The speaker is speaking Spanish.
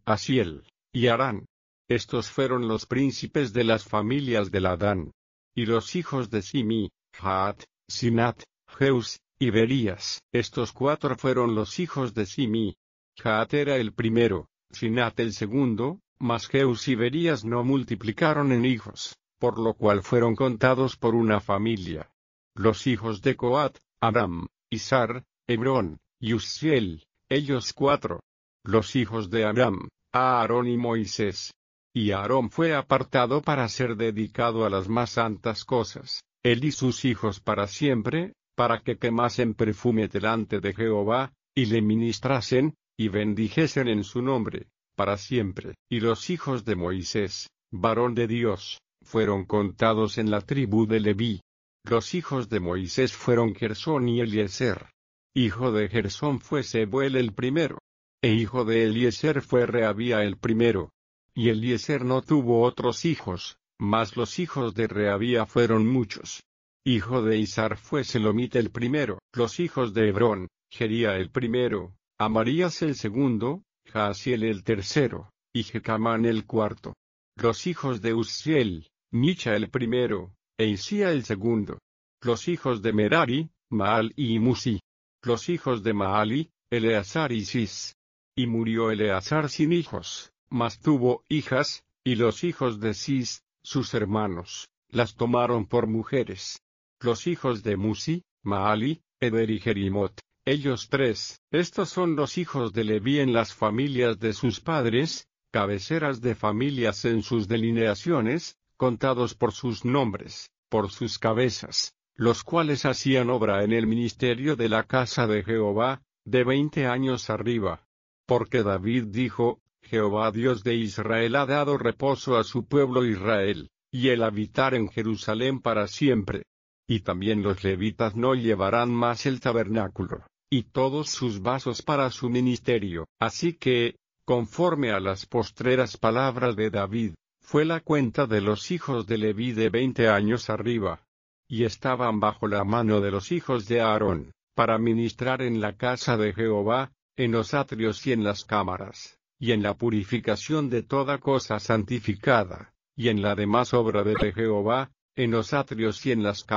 Asiel, y Arán. Estos fueron los príncipes de las familias de Ladán. Y los hijos de Simi, Jaat, Sinat, Jeus, y Berías. Estos 4 fueron los hijos de Simi. Jaat era el primero, Sinat el segundo, mas Jeus y Berías no multiplicaron en hijos, por lo cual fueron contados por una familia. Los hijos de Coat, Aram, Izar, Hebrón, y Uzziel, ellos 4. Los hijos de Aram, Aarón y Moisés. Y Aarón fue apartado para ser dedicado a las más santas cosas, él y sus hijos para siempre, para que quemasen perfume delante de Jehová, y le ministrasen, y bendijesen en su nombre, para siempre. Y los hijos de Moisés, varón de Dios, fueron contados en la tribu de Leví. Los hijos de Moisés fueron Gersón y Eliezer. Hijo de Gersón fue Sebuel el primero. E hijo de Eliezer fue Rehabía el primero. Y Eliezer no tuvo otros hijos, mas los hijos de Rehabía fueron muchos. Hijo de Izar fue Selomit el primero. Los hijos de Hebrón, Jería el primero, Amarías el segundo, Jaasiel el tercero, y Jecamán el cuarto. Los hijos de Uzziel, Micha el primero, e Isía el segundo. Los hijos de Merari, Maal y Musi. Los hijos de Maali, Eleazar y Cis. Y murió Eleazar sin hijos, mas tuvo hijas, y los hijos de Cis, sus hermanos, las tomaron por mujeres. Los hijos de Musi, Maali, Eder y Jerimot, ellos 3. Estos son los hijos de Leví en las familias de sus padres, cabeceras de familias en sus delineaciones, contados por sus nombres, por sus cabezas, los cuales hacían obra en el ministerio de la casa de Jehová, de 20 años arriba. Porque David dijo, Jehová Dios de Israel ha dado reposo a su pueblo Israel, y el habitar en Jerusalén para siempre. Y también los levitas no llevarán más el tabernáculo, y todos sus vasos para su ministerio. Así que, conforme a las postreras palabras de David, fue la cuenta de los hijos de Leví de 20 años arriba. Y estaban bajo la mano de los hijos de Aarón, para ministrar en la casa de Jehová, en los atrios y en las cámaras, y en la purificación de toda cosa santificada, y en la demás obra de Jehová, en los atrios y en las cámaras.